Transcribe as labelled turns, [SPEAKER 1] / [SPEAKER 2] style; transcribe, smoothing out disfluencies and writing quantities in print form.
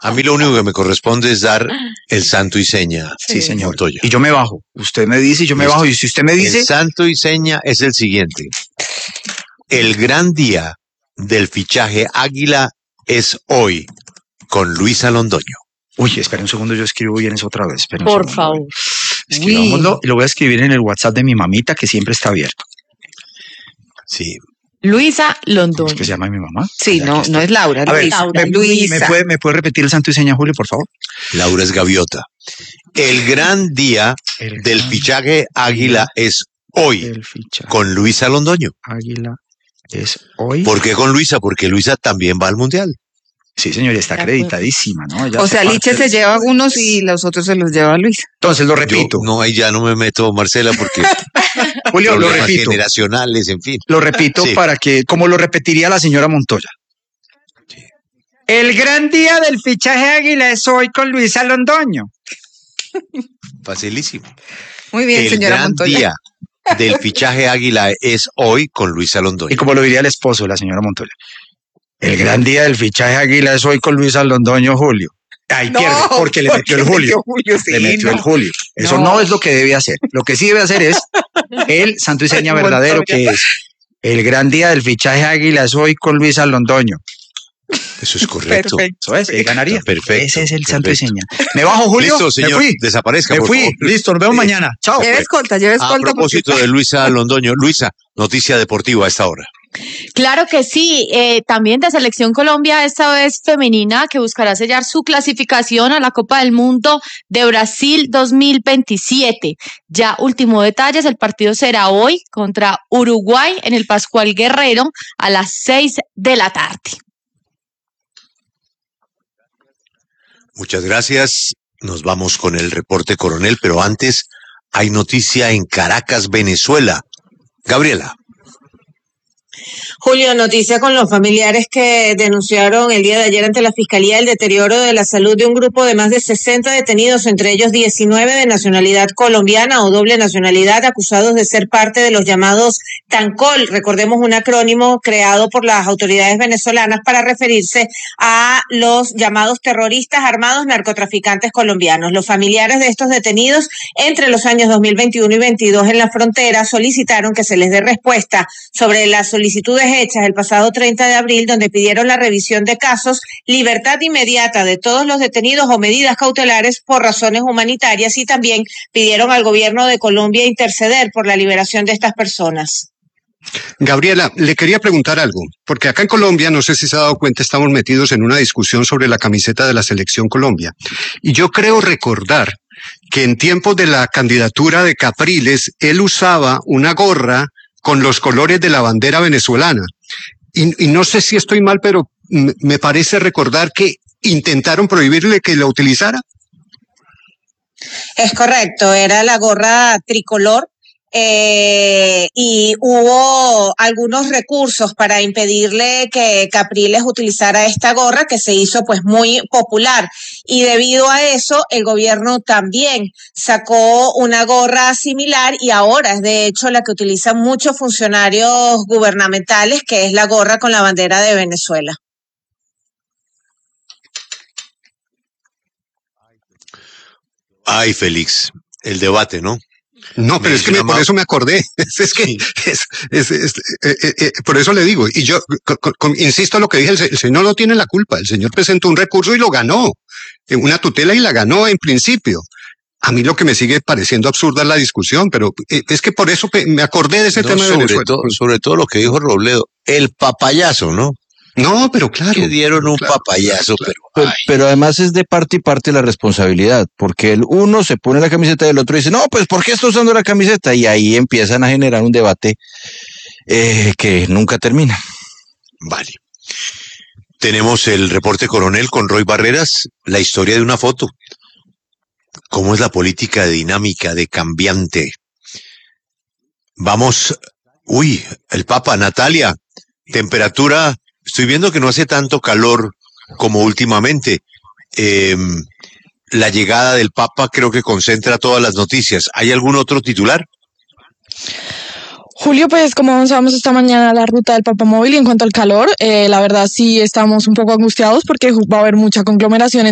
[SPEAKER 1] A mí lo único que me corresponde es dar el santo y seña.
[SPEAKER 2] Sí, señor.
[SPEAKER 1] Montoya.
[SPEAKER 2] Y yo me bajo. Usted me dice y yo me
[SPEAKER 1] Listo.
[SPEAKER 2] bajo. Y si usted me dice...
[SPEAKER 1] El santo y seña es el siguiente. El gran día del fichaje Águila es hoy, con Luisa Londoño.
[SPEAKER 2] Uy, espera un segundo, yo escribo bien eso otra vez. Espera un
[SPEAKER 3] Por
[SPEAKER 2] segundo.
[SPEAKER 3] favor.
[SPEAKER 2] Escribámoslo y lo voy a escribir en el WhatsApp de mi mamita, que siempre está abierto.
[SPEAKER 1] Sí.
[SPEAKER 3] Luisa
[SPEAKER 2] ¿Cómo
[SPEAKER 3] Londoño.
[SPEAKER 2] es que se llama mi mamá?
[SPEAKER 4] Sí,
[SPEAKER 2] Aquí
[SPEAKER 4] no,
[SPEAKER 2] está.
[SPEAKER 4] no es Laura,
[SPEAKER 2] A ver,
[SPEAKER 4] Luisa.
[SPEAKER 3] Luisa.
[SPEAKER 2] ¿Me puede repetir el santo y seña, Julio, por favor?
[SPEAKER 1] Laura es gaviota. El gran día
[SPEAKER 2] El
[SPEAKER 1] del
[SPEAKER 2] gran
[SPEAKER 1] fichaje Águila es hoy,
[SPEAKER 2] El fichaje
[SPEAKER 1] con Luisa Londoño.
[SPEAKER 2] Águila es hoy.
[SPEAKER 1] ¿Por qué con Luisa? Porque Luisa también va al Mundial.
[SPEAKER 2] Sí, señor, y está
[SPEAKER 3] De acuerdo.
[SPEAKER 2] acreditadísima, ¿no? Ella
[SPEAKER 4] O
[SPEAKER 2] hace
[SPEAKER 4] sea,
[SPEAKER 2] parte
[SPEAKER 4] Liche se
[SPEAKER 2] del-
[SPEAKER 4] lleva unos y los otros se los lleva Luisa.
[SPEAKER 2] Entonces, lo
[SPEAKER 1] Yo,
[SPEAKER 2] repito.
[SPEAKER 1] no, ahí ya no me meto, Marcela, porque
[SPEAKER 2] Julio, lo
[SPEAKER 1] problemas
[SPEAKER 2] repito.
[SPEAKER 1] generacionales, en fin.
[SPEAKER 2] Lo repito
[SPEAKER 1] Sí.
[SPEAKER 2] para que, como lo repetiría la señora Montoya. El gran día del fichaje Águila es hoy con Luisa Londoño.
[SPEAKER 1] Facilísimo.
[SPEAKER 4] Muy bien,
[SPEAKER 1] El
[SPEAKER 4] señora
[SPEAKER 1] gran
[SPEAKER 4] Montoya.
[SPEAKER 1] día del fichaje Águila es hoy con Luisa
[SPEAKER 2] Y
[SPEAKER 1] Londoño.
[SPEAKER 2] como lo diría el esposo de la señora Montoya. El gran día del fichaje Águila es hoy con Luisa Londoño, Julio. Ahí
[SPEAKER 4] No,
[SPEAKER 2] pierde, porque le metió el Julio.
[SPEAKER 4] sí,
[SPEAKER 2] Le metió
[SPEAKER 4] no.
[SPEAKER 2] el Julio. Eso
[SPEAKER 4] No.
[SPEAKER 2] no es lo que debe hacer. Lo que sí debe hacer es el santo y seña verdadero, que es el gran día del fichaje Águila es hoy con Luisa Londoño.
[SPEAKER 1] Eso es correcto.
[SPEAKER 4] Perfecto.
[SPEAKER 2] Eso es, él ganaría.
[SPEAKER 1] Perfecto,
[SPEAKER 2] Ese es el santo y
[SPEAKER 1] perfecto.
[SPEAKER 2] seña. Me bajo, Julio.
[SPEAKER 1] Listo, señor.
[SPEAKER 2] Me fui.
[SPEAKER 1] Desaparezca,
[SPEAKER 2] Me
[SPEAKER 1] por
[SPEAKER 2] fui.
[SPEAKER 1] favor.
[SPEAKER 2] Listo, nos vemos mañana. Chao.
[SPEAKER 4] Lleve escolta, lleve
[SPEAKER 1] A
[SPEAKER 4] escolta.
[SPEAKER 1] propósito de Luisa Londoño. Luisa, noticia deportiva a esta hora.
[SPEAKER 3] Claro que sí, también de Selección Colombia, esta vez femenina, que buscará sellar su clasificación a la Copa del Mundo de Brasil 2027. Ya último detalles, el partido será hoy contra Uruguay en el Pascual Guerrero a las 6 de la tarde.
[SPEAKER 1] Muchas gracias. Nos vamos con el reporte coronel, pero antes hay noticia en Caracas, Venezuela. Gabriela.
[SPEAKER 5] Julio, noticia con los familiares que denunciaron el día de ayer ante la Fiscalía el deterioro de la salud de un grupo de más de 60 detenidos, entre ellos 19 de nacionalidad colombiana o doble nacionalidad, acusados de ser parte de los llamados TANCOL. Recordemos un acrónimo creado por las autoridades venezolanas para referirse a los llamados terroristas armados narcotraficantes colombianos. Los familiares de estos detenidos entre los años 2021 y 22 en la frontera solicitaron que se les dé respuesta sobre las solicitudes hechas el pasado 30 de abril, donde pidieron la revisión de casos, libertad inmediata de todos los detenidos o medidas cautelares por razones humanitarias, y también pidieron al gobierno de Colombia interceder por la liberación de estas personas.
[SPEAKER 6] Gabriela, le quería preguntar algo, porque acá en Colombia, no sé si se ha dado cuenta, estamos metidos en una discusión sobre la camiseta de la Selección Colombia. Y yo creo recordar que en tiempos de la candidatura de Capriles, él usaba una gorra con los colores de la bandera venezolana. Y no sé si estoy mal, pero me parece recordar que intentaron prohibirle que la utilizara.
[SPEAKER 5] Es correcto, era la gorra tricolor. Y hubo algunos recursos para impedirle que Capriles utilizara esta gorra, que se hizo pues muy popular, y debido a eso el gobierno también sacó una gorra similar, y ahora es de hecho la que utilizan muchos funcionarios gubernamentales, que es la gorra con la bandera de Venezuela.
[SPEAKER 1] Ay, Félix, el debate, ¿no?
[SPEAKER 6] No, pero es que por eso me acordé. Es que
[SPEAKER 1] Sí.
[SPEAKER 6] por eso le digo. Y yo insisto en lo que dije, el señor no tiene la culpa. El señor presentó un recurso y lo ganó. Una tutela y la ganó en principio. A mí lo que me sigue pareciendo absurda es la discusión, pero es que por eso me acordé de ese
[SPEAKER 1] No,
[SPEAKER 6] tema de Venezuela.
[SPEAKER 1] sobre todo lo que dijo Robledo, el papayazo, ¿no?
[SPEAKER 6] No, pero claro.
[SPEAKER 1] Que dieron un
[SPEAKER 6] claro,
[SPEAKER 1] papayazo,
[SPEAKER 6] claro.
[SPEAKER 7] Pero además es de parte y parte la responsabilidad, porque el uno se pone la camiseta y el otro dice, no, pues ¿por qué está usando la camiseta? Y ahí empiezan a generar un debate que nunca termina.
[SPEAKER 1] Vale. Tenemos el reporte coronel con Roy Barreras, la historia de una foto. ¿Cómo es la política de dinámica, de cambiante? Vamos, el Papa, Natalia, temperatura, estoy viendo que no hace tanto calor como últimamente. La llegada del Papa creo que concentra todas las noticias. ¿Hay algún otro titular?
[SPEAKER 8] Julio, pues como avanzamos esta mañana la ruta del Papamóvil, y en cuanto al calor, la verdad sí estamos un poco angustiados porque va a haber mucha conglomeración